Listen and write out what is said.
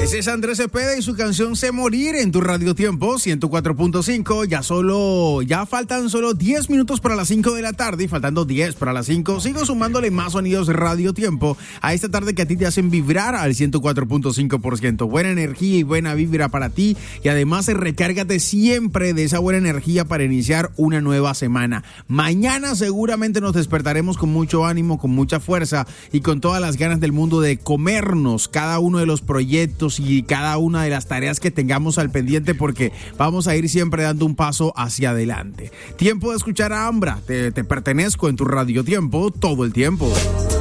Ese es Andrés Cepeda y su canción Sé Morir en tu Radio Tiempo 104.5. Ya faltan solo 10 minutos para las 5 de la tarde y faltando 10 para las 5. Sigo sumándole más sonidos de Radio Tiempo a esta tarde que a ti te hacen vibrar al 104.5%. Buena energía y buena vibra para ti y además recárgate siempre de esa buena energía para iniciar una nueva semana. Mañana seguramente nos despertaremos con mucho ánimo, con mucha fuerza y con todas las ganas del mundo de comernos cada uno de los proyectos y cada una de las tareas que tengamos al pendiente, porque vamos a ir siempre dando un paso hacia adelante. Tiempo de escuchar a Ambra. Te pertenezco en tu Radio Tiempo todo el tiempo.